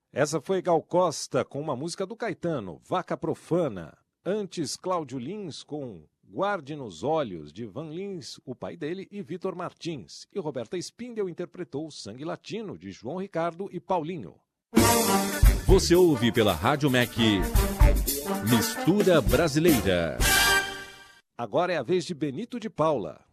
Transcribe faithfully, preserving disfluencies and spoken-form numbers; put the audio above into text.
Essa foi Gal Costa com uma música do Caetano, Vaca Profana. Antes, Cláudio Lins com Guarde nos Olhos, de Van Lins, o pai dele, e Vitor Martins. E Roberta Spindel interpretou Sangue Latino, de João Ricardo e Paulinho. Você ouve pela Rádio M E C Mistura Brasileira. Agora é a vez de Benito de Paula.